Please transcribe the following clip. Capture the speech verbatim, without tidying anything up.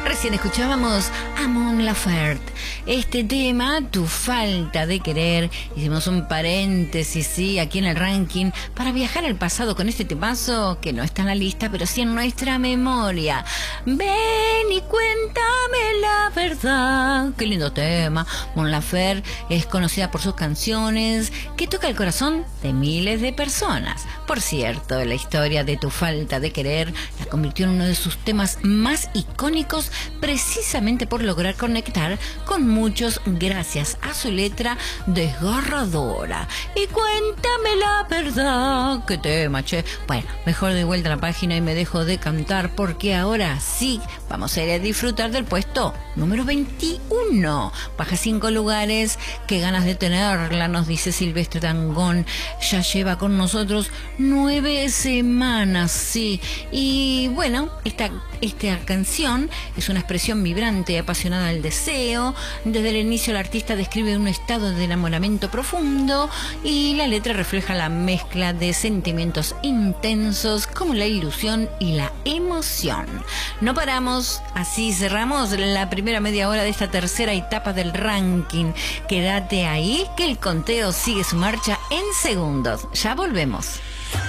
Recién escuchábamos a Mon Laferte. Este tema, Tu falta de querer. Hicimos un paréntesis, sí, aquí en el ranking, para viajar al pasado con este temazo que no está en la lista, pero sí en nuestra memoria. Ven y cuéntame la verdad. Qué lindo tema. Mon Laferte es conocida por sus canciones que toca el corazón de miles de personas. Por cierto, la historia de Tu falta de querer la convirtió en uno de sus temas más icónicos, precisamente por lograr conectar con muchos gracias a su letra desgarradora. Y cuéntame la verdad. Qué tema, che. Bueno, mejor de vuelta a la página y me dejo de cantar, porque ahora sí vamos a ir a disfrutar del puesto número veintiuno. Baja cinco lugares. Qué ganas de tenerla, nos dice Silvestre Dangond. Ya lleva con nosotros nueve semanas, sí. Y bueno, esta, esta canción es una expresión vibrante y apasionada del deseo. Desde el inicio el artista describe un estado de enamoramiento profundo y la letra refleja la mezcla de sentimientos intensos como la ilusión y la emoción. No paramos, así cerramos la primera media hora de esta tercera etapa del ranking. Quédate ahí que el conteo sigue su marcha en segundos. Ya volvemos.